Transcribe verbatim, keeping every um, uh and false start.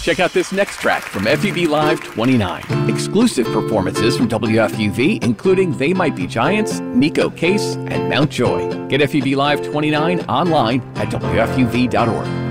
Check out this next track from F U V Live twenty-nine. Exclusive performances from W F U V, including They Might Be Giants, Nico Case, and Mount Joy. Get F U V Live twenty-nine online at W F U V dot org.